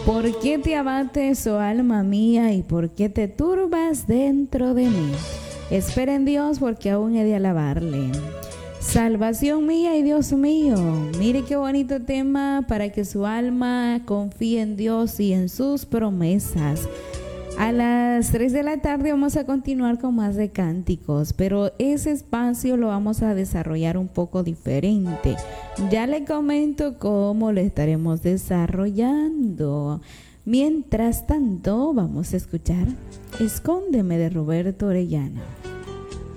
¿Por qué te abates, oh alma mía, y por qué te turbas dentro de mí? Espera en Dios, porque aún he de alabarle. Salvación mía y Dios mío. Mire qué bonito tema para que su alma confíe en Dios y en sus promesas. A las 3 de la tarde vamos a continuar con más de cánticos, pero ese espacio lo vamos a desarrollar un poco diferente. Ya le comento cómo lo estaremos desarrollando. Mientras tanto, vamos a escuchar Escóndeme de Roberto Orellana.